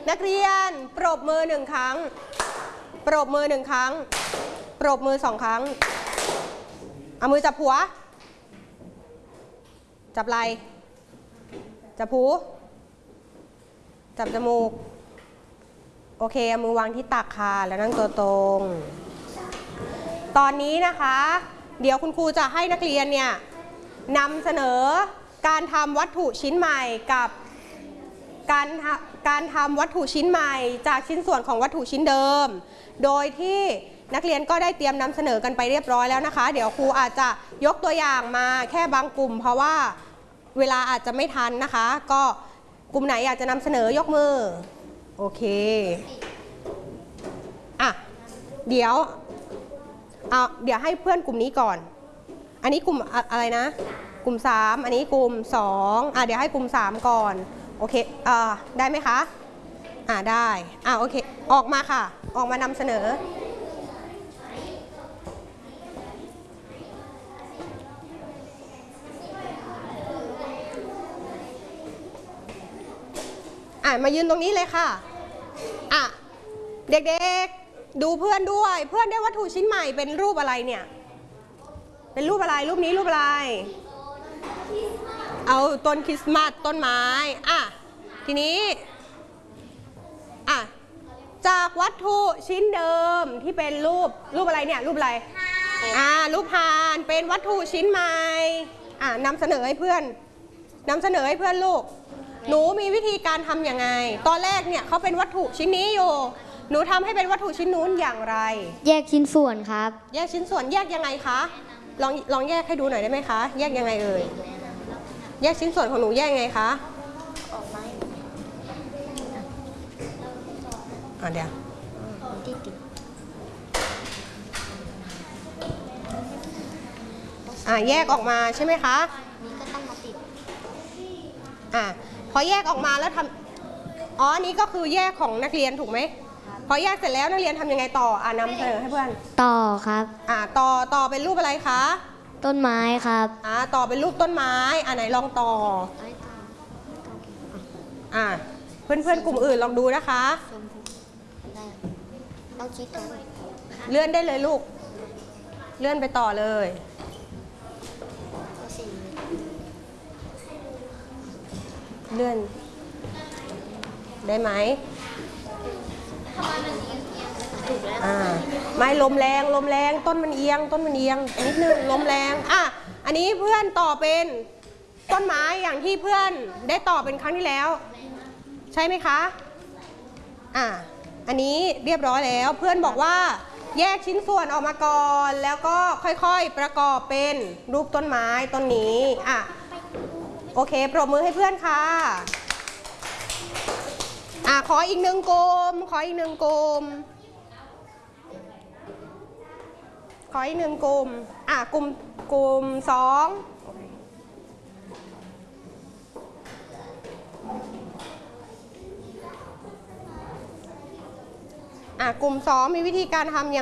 นักเรียนปรบมือ1 ครั้งปรบมือ1 ครั้งปรบมือ2 ครั้งเอามือจับหัวจับไหล่จับหูจับจมูกโอเคเอามือวางที่ตักค่ะแล้วนั่งตัวตรงตอนนี้นะคะเดี๋ยวคุณครูจะให้นักเรียนเนี่ยนำเสนอการทำวัตถุชิ้นใหม่กับการทำวัตถุชิ้นใหม่จากชิ้นส่วนของวัตถุชิ้นเดิมโดยที่นักเรียนก็ได้เตรียมนำเสนอกันไปเรียบร้อยแล้วนะคะเดี๋ยวครูอาจจะยกตัวอย่างมาแค่บางกลุ่มเพราะว่าเวลาอาจจะไม่ทันนะคะก็กลุ่มไหนอยากจะนำเสนอยกมือโอเคอ่ะเดี๋ยวให้เพื่อนกลุ่มนี้ก่อนอันนี้กลุ่มอะไรนะกลุ่ม3อันนี้กลุ่ม2เดี๋ยวให้กลุ่ม3ก่อนโอเคได้ไหมคะได้โอเคออกมาค่ะออกมานำเสนอมายืนตรงนี้เลยค่ะเด็กๆดูเพื่อนด้วยเพื่อนได้วัตถุชิ้นใหม่เป็นรูปอะไรเนี่ยเป็นรูปอะไรรูปนี้รูปอะไรเอาต้นคริสต์มาสต้นไม้ทีนี้จากวัตถุชิ้นเดิมที่เป็นรูปอะไรเนี่ยรูปอะไรรูปพานเป็นวัตถุชิ้นใหม่นำเสนอให้เพื่อนลูกหนูมีวิธีการทำยังไงตอนแรกเนี่ยเขาเป็นวัตถุชิ้นนี้อยู่หนูทำให้เป็นวัตถุชิ้นนู้นอย่างไรแยกชิ้นส่วนครับแยกชิ้นส่วนแยกยังไงคะลองแยกให้ดูหน่อยได้ไหมคะแยกยังไงเอ่ยแยกชิ้นส่วนของหนูแยกยังไงคะเดี๋ยวแยกออกมาใช่ไหมคะนี่ก็ต้องมาติดพอแยกออกมาแล้วทำอันนี้ก็คือแยกของนักเรียนถูกไหมพอแยกเสร็จแล้วนักเรียนทำยังไงต่อนำเสนอให้เพื่อนต่อครับต่อเป็นรูปอะไรคะต้นไม้ครับต่อเป็นรูปต้นไม้ไหนลองต่อเพื่อนกลุ่มอื่นลองดูนะคะต้องคิดกันเลื่อนได้เลยลูกเลื่อนไปต่อเลยเลื่อนได้ไหมไม่ลมแรงต้นมันเอียงนิดนึงลมแรงอันนี้เพื่อนต่อเป็นต้นไม้อย่างที่เพื่อนได้ต่อเป็นครั้งที่แล้วใช่ไหมคะอันนี้เรียบร้อยแล้วเพื่อนบอกว่าแยกชิ้นส่วนออกมาก่อนแล้วก็ค่อยๆประกอบเป็นรูปต้นไม้ต้นนี้โอเคปรบมือให้เพื่อนค่ะขออีก1 กลุ่มขออีก1 กลุ่มกลุ่ม2กลุ่ม2มีวิธีการทำยัง